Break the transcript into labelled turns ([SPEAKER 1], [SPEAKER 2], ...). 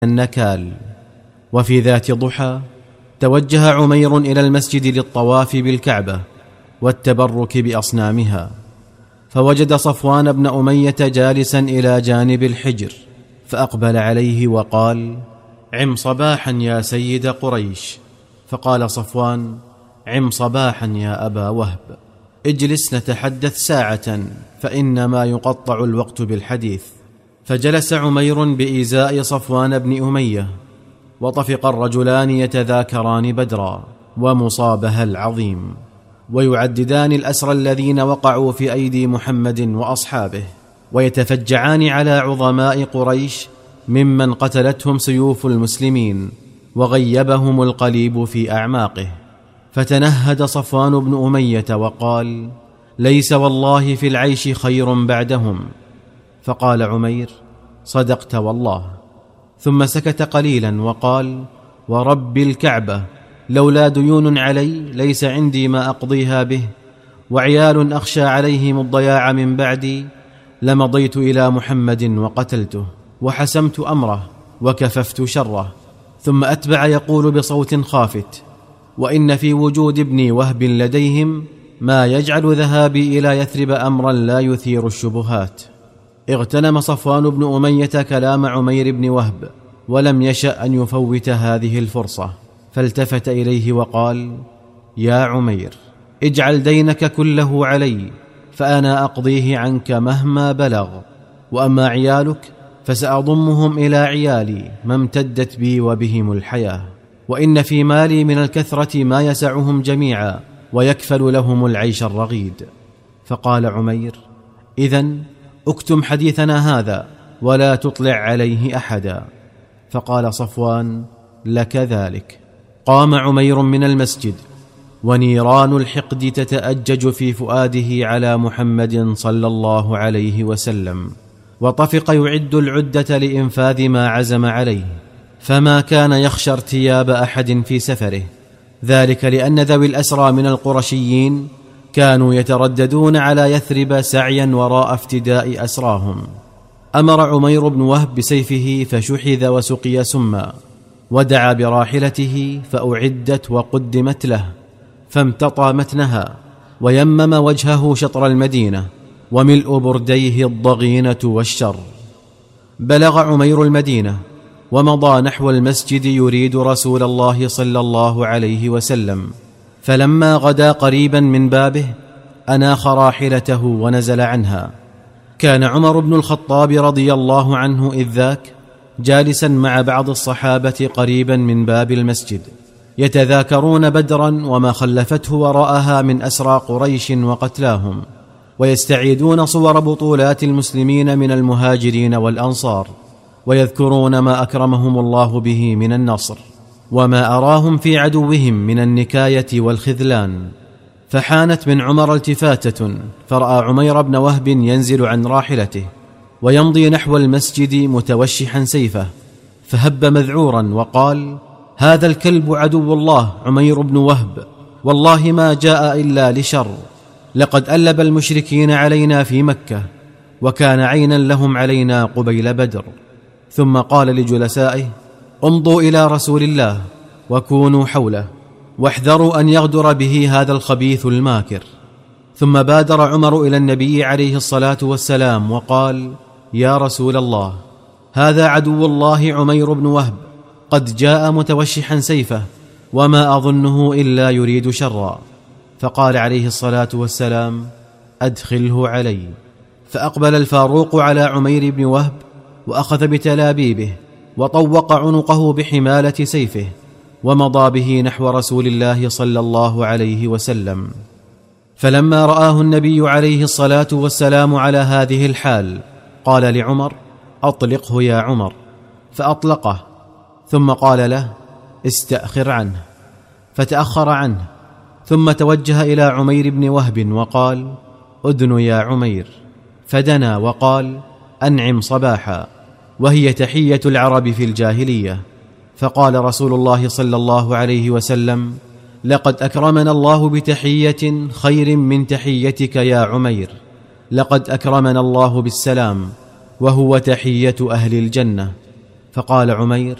[SPEAKER 1] النكال. وفي ذات ضحى توجه عمير إلى المسجد للطواف بالكعبة والتبرك بأصنامها، فوجد صفوان بن أمية جالسا إلى جانب الحجر، فأقبل عليه وقال: عم صباحا يا سيد قريش. فقال صفوان: عم صباحا يا أبا وهب، اجلس نتحدث ساعة، فإنما يقطع الوقت بالحديث. فجلس عمير بإيذاء صفوان بن أمية، وطفق الرجلان يتذاكران بدرا ومصابها العظيم، ويعددان الأسرى الذين وقعوا في أيدي محمد وأصحابه، ويتفجعان على عظماء قريش ممن قتلتهم سيوف المسلمين وغيبهم القليب في أعماقه. فتنهد صفوان بن أمية وقال: ليس والله في العيش خير بعدهم. فقال عمير: صدقت والله. ثم سكت قليلا وقال: ورب الكعبة، لولا ديون علي ليس عندي ما أقضيها به، وعيال أخشى عليهم الضياع من بعدي، لمضيت إلى محمد وقتلته وحسمت أمره وكففت شره. ثم أتبع يقول بصوت خافت: وإن في وجود ابني وهب لديهم ما يجعل ذهابي إلى يثرب أمرا لا يثير الشبهات. اغتنم صفوان بن أمية كلام عمير بن وهب، ولم يشأ أن يفوت هذه الفرصة، فالتفت إليه وقال: يا عمير، اجعل دينك كله علي، فأنا أقضيه عنك مهما بلغ، وأما عيالك فسأضمهم إلى عيالي ما امتدت بي وبهم الحياة، وإن في مالي من الكثرة ما يسعهم جميعا ويكفل لهم العيش الرغيد. فقال عمير: إذن اكتم حديثنا هذا ولا تطلع عليه أحدا. فقال صفوان: لك ذلك. قام عمير من المسجد ونيران الحقد تتأجج في فؤاده على محمد صلى الله عليه وسلم، وطفق يعد العدة لإنفاذ ما عزم عليه، فما كان يخشى ارتياب أحد في سفره، ذلك لأن ذوي الأسرى من القرشيين كانوا يترددون على يثرب سعيا وراء افتداء أسراهم. أمر عمير بن وهب بسيفه فشحذ وسقي سما، ودعا براحلته فأعدت وقدمت له، فامتطى متنها ويمم وجهه شطر المدينة، وملء برديه الضغينة والشر. بلغ عمير المدينة ومضى نحو المسجد يريد رسول الله صلى الله عليه وسلم، فلما غدا قريبا من بابه أناخ راحلته ونزل عنها. كان عمر بن الخطاب رضي الله عنه إذ ذاك جالسا مع بعض الصحابة قريبا من باب المسجد، يتذاكرون بدرا وما خلفته وراءها من أسرى قريش وقتلاهم، ويستعيدون صور بطولات المسلمين من المهاجرين والأنصار، ويذكرون ما أكرمهم الله به من النصر، وما أراهم في عدوهم من النكاية والخذلان. فحانت من عمر التفاتة، فرأى عمير بن وهب ينزل عن راحلته ويمضي نحو المسجد متوشحا سيفه، فهب مذعورا وقال: هذا الكلب عدو الله عمير بن وهب، والله ما جاء إلا لشر، لقد ألب المشركين علينا في مكة، وكان عينا لهم علينا قبيل بدر. ثم قال لجلسائه: امضوا إلى رسول الله وكونوا حوله، واحذروا أن يغدر به هذا الخبيث الماكر. ثم بادر عمر إلى النبي عليه الصلاة والسلام وقال: يا رسول الله، هذا عدو الله عمير بن وهب قد جاء متوشحا سيفه، وما أظنه إلا يريد شرا. فقال عليه الصلاة والسلام: أدخله علي. فأقبل الفاروق على عمير بن وهب وأخذ بتلابيبه وطوق عنقه بحمالة سيفه، ومضى به نحو رسول الله صلى الله عليه وسلم. فلما رآه النبي عليه الصلاة والسلام على هذه الحال قال لعمر: أطلقه يا عمر. فأطلقه، ثم قال له: استأخر عنه. فتأخر عنه، ثم توجه إلى عمير بن وهب وقال: أدن يا عمير. فدنا وقال: أنعم صباحا، وهي تحية العرب في الجاهلية. فقال رسول الله صلى الله عليه وسلم: لقد أكرمنا الله بتحية خير من تحيتك يا عمير، لقد أكرمنا الله بالسلام، وهو تحية أهل الجنة. فقال عمير: